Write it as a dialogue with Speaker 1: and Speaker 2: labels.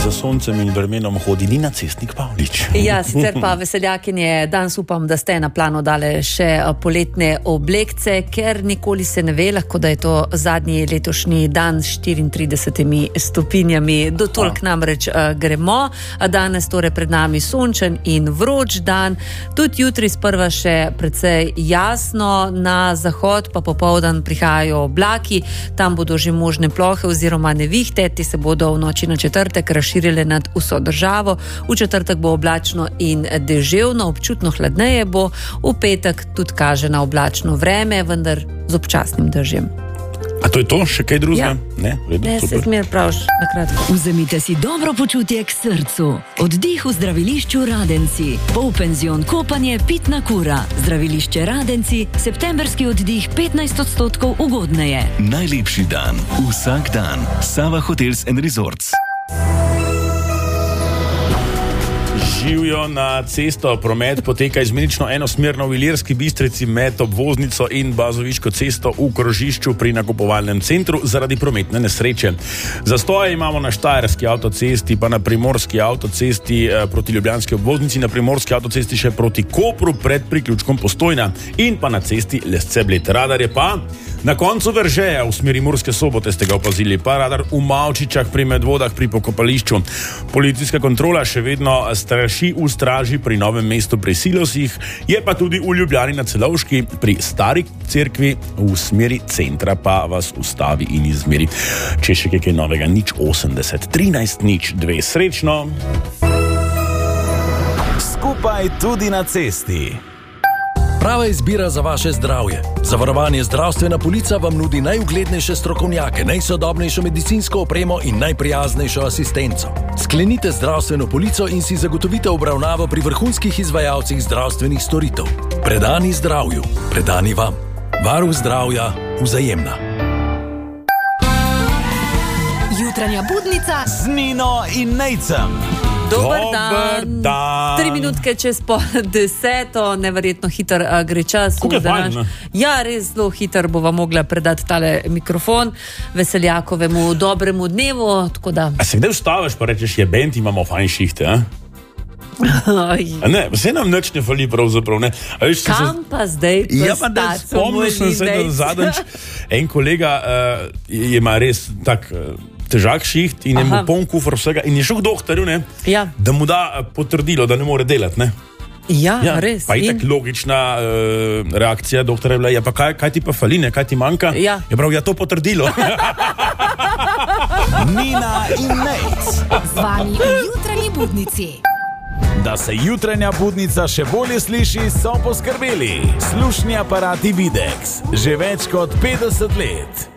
Speaker 1: za soncem in vremenom hodi Nina Cestnik Pavlič.
Speaker 2: Ja, sicer pa veseljakinje, danes upam, da ste na plano dale še poletne oblekce, ker nikoli se ne ve, lahko da je to zadnji letošnji dan s 34 stopinjami. Do tolk namreč gremo. Danes torej pred nami sončen in vroč dan. Tudi jutri sprva še precej jasno, na zahod pa popoldan prihajajo oblaki, tam bodo že možne plohe oziroma nevihte, ti se bodo v noči na četrtek razširile nad vso državo. V četrtek bo oblačno in deževno, občutno hladneje bo, v petek tudi kaže na oblačno vreme, vendar z občasnim dežjem.
Speaker 1: A to je to? Še kaj drugega?
Speaker 2: Ja. Ne, se zmer praviš na kratko.
Speaker 3: Vzemite si dobro počutje k srcu. Oddih v zdravilišču Radenci. Polpenzion kopanje, pitna kura. Zdravilišče Radenci, septemberski oddih 15% ugodneje.
Speaker 4: Najlepši dan, vsak dan. Sava Hotels & Resorts.
Speaker 1: Živijo na cesto, promet poteka izmenično enosmerno v Ilirski Bistrici med obvoznico in Bazoviško cesto v krožišču pri nakupovalnem centru zaradi prometne nesreče. Zastoje imamo na Štajerski avtocesti, pa na Primorski avtocesti proti Ljubljanski obvoznici, na Primorski avtocesti še proti Kopru pred priključkom Postojna in pa na cesti Lesce-Bled. Radar je pa na koncu Veržeja v smeri Murske Sobote, ste ga opazili, pa radar v Mavčičah pri Medvodah pri pokopališču. Policijska kontrola še vedno straši v straži pri Novem mestu pri Silosih, je pa tudi v Ljubljani na Celovški pri Stari cerkvi v smeri centra pa vas ustavi in izmeri. Če še kaj novega, 080 13 02, srečno.
Speaker 5: Skupaj tudi na cesti.
Speaker 6: Prava izbira za vaše zdravje. Zavarovanje Zdravstvena polica vam nudi najuglednejše strokovnjake, najsodobnejšo medicinsko opremo in najprijaznejšo asistenco. Sklenite zdravstveno polico in si zagotovite obravnavo pri vrhunskih izvajalcih zdravstvenih storitev. Predani zdravju, predani vam. Varuh zdravja, Vzajemna.
Speaker 3: Jutranja budnica
Speaker 5: Z Nino in Nejcem.
Speaker 2: Dober dan. 3 minutke čez pol 10, neverjetno hiter gre čas. Ja, res zelo hiter bova mogla predati tale mikrofon veseljakovemu dobremu dnevu, tako da.
Speaker 1: A se kdaj ustaviš pa rečeš, jebent, imamo fajn šihte, a? Ne, vse nam nič ne fali pravzaprav, ne.
Speaker 2: Kam pa zdaj?
Speaker 1: Ja, pa da spomnil sem se, da zadnjič en kolega ima res tak težak šiht in je mu poln kufr vsega in je šel k doktorju, ne,
Speaker 2: ja,
Speaker 1: da mu da potrdilo, da ne more delati, ne.
Speaker 2: Ja, res.
Speaker 1: Pa itak logična reakcija doktorja je bila, ja pa kaj ti pa fali, ne, kaj ti manjka?
Speaker 2: Ja.
Speaker 1: Je prav, ja to potrdilo.
Speaker 5: Nina in Nejc.
Speaker 3: z vami v jutranji budnici.
Speaker 5: Da se jutranja budnica še bolje sliši, so poskrbeli slušni aparati Videx. Že več kot 50 let.